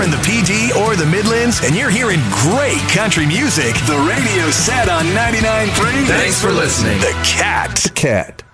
you're in the PD or the Midlands and you're hearing great country music, the radio's set on 99.3. Thanks for listening. The Cat.